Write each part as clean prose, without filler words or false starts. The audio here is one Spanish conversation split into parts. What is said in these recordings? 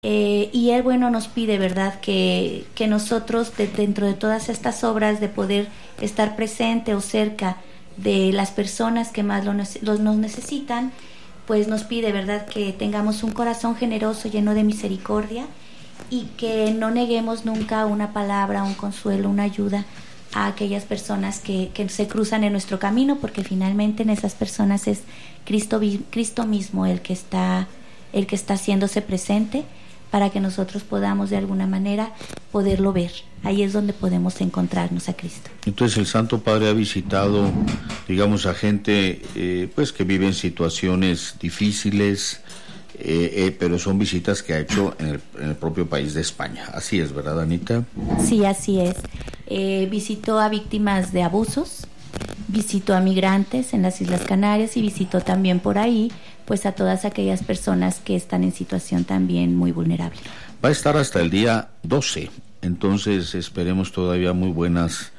Y él, nos pide, ¿verdad?, que nosotros, dentro de todas estas obras, de poder estar presente o cerca de las personas que más nos necesitan, pues nos pide, ¿verdad?, que tengamos un corazón generoso, lleno de misericordia, y que no neguemos nunca una palabra, un consuelo, una ayuda a aquellas personas que se cruzan en nuestro camino, porque finalmente en esas personas es Cristo mismo el que está haciéndose presente, para que nosotros podamos de alguna manera poderlo ver. Ahí es donde podemos encontrarnos a Cristo. Entonces el Santo Padre ha visitado, digamos, a gente pues que vive en situaciones difíciles, pero son visitas que ha hecho en el propio país de España. Así es, ¿verdad, Anita? Sí, así es. Visitó a víctimas de abusos, visitó a migrantes en las Islas Canarias y visitó también por ahí pues a todas aquellas personas que están en situación también muy vulnerable. Va a estar hasta el día 12, entonces esperemos todavía muy buenas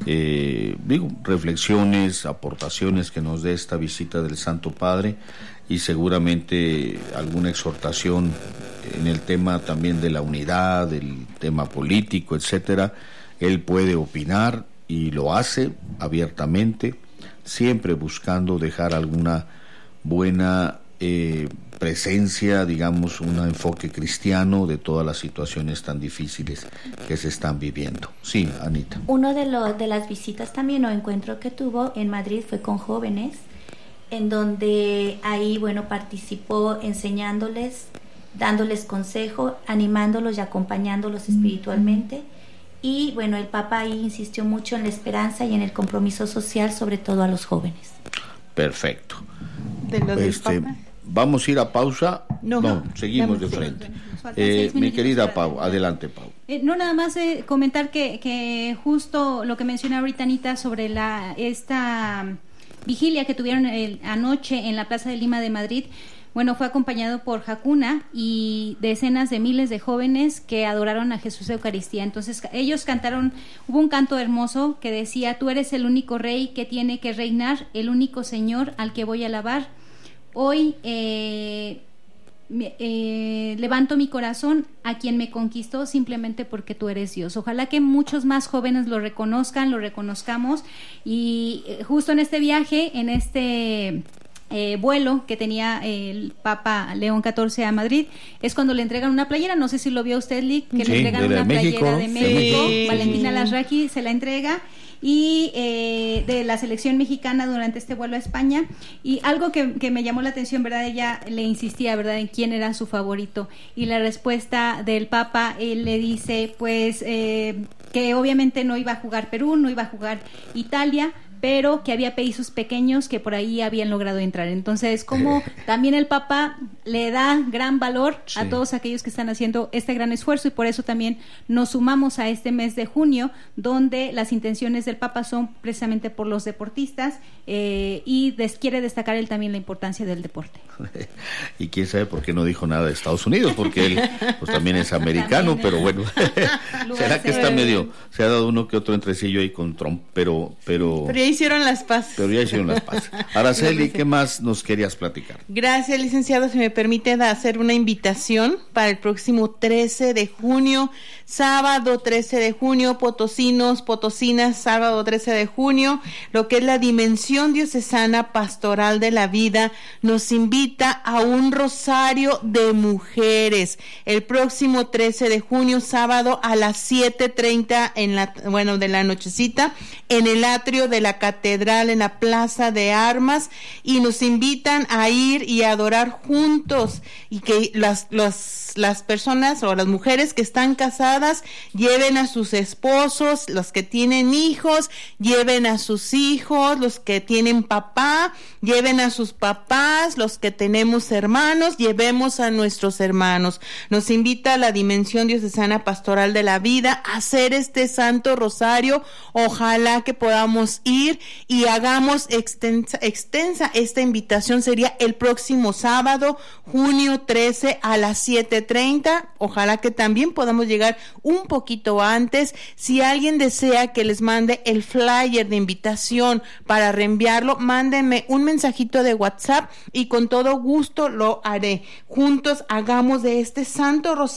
reflexiones, aportaciones que nos dé esta visita del Santo Padre, y seguramente alguna exhortación en el tema también de la unidad, del tema político, etcétera. Él puede opinar y lo hace abiertamente, siempre buscando dejar alguna buena presencia, digamos, un enfoque cristiano de todas las situaciones tan difíciles que se están viviendo. Sí, Anita. Uno de las visitas también o encuentro que tuvo en Madrid fue con jóvenes, en donde ahí, participó enseñándoles, dándoles consejo, animándolos y acompañándolos espiritualmente. Y el Papa ahí insistió mucho en la esperanza y en el compromiso social, sobre todo a los jóvenes. Perfecto. De lo del Papa. Vamos a ir a pausa. No, seguimos de frente. Mi querida Pau, adelante, Pau. No, nada más comentar que justo lo que menciona ahorita Anita sobre esta vigilia que tuvieron anoche en la Plaza de Lima de Madrid. Fue acompañado por Jacuna y decenas de miles de jóvenes que adoraron a Jesús de Eucaristía. Entonces ellos cantaron, hubo un canto hermoso que decía: tú eres el único rey que tiene que reinar, el único Señor al que voy a alabar. Hoy levanto mi corazón a quien me conquistó simplemente porque tú eres Dios. Ojalá que muchos más jóvenes lo reconozcamos, y justo en este viaje, en este vuelo que tenía el Papa León XIV a Madrid, es cuando le entregan una playera, no sé si lo vio usted, Lick, que le entregan una playera de México, sí. Valentina Larraqui se la entrega, y de la selección mexicana durante este vuelo a España. Y algo que me llamó la atención, ¿verdad? Ella le insistía, ¿verdad?, en quién era su favorito, y la respuesta del Papa, él le dice pues que obviamente no iba a jugar Perú, no iba a jugar Italia, pero que había países pequeños que por ahí habían logrado entrar. Entonces, como también el Papa le da gran valor a todos aquellos que están haciendo este gran esfuerzo, y por eso también nos sumamos a este mes de junio, donde las intenciones del Papa son precisamente por los deportistas, y quiere destacar él también la importancia del deporte. Y quién sabe por qué no dijo nada de Estados Unidos, porque él pues también es americano, pero bueno, será que está medio, se ha dado uno que otro entrecillo ahí con Trump, pero ya hicieron las paces. Araceli, ¿qué más nos querías platicar? Gracias, licenciado. Se me permite hacer una invitación para el próximo 13 de junio, sábado 13 de junio, potosinos, potosinas, sábado 13 de junio, lo que es la Dimensión Diocesana Pastoral de la Vida nos invita a un rosario de mujeres. El próximo 13 de junio, sábado a las 7:30 de la nochecita, en el atrio de la catedral, en la Plaza de Armas, y nos invitan a ir y a adorar juntos, y que las personas o las mujeres que están casadas lleven a sus esposos, los que tienen hijos lleven a sus hijos, los que tienen papá lleven a sus papás, los que tenemos hermanos llevemos a nuestros hermanos. Nos invita a la Dimensión Diocesana Pastoral de la Vida a hacer este Santo Rosario. Ojalá que podamos ir y hagamos extensa esta invitación. Sería el próximo sábado, junio 13 a las 7:30. Ojalá que también podamos llegar un poquito antes. Si alguien desea que les mande el flyer de invitación para reenviarlo, mándenme un mensajito de WhatsApp y con todo gusto lo haré. Juntos hagamos de este Santo Rosario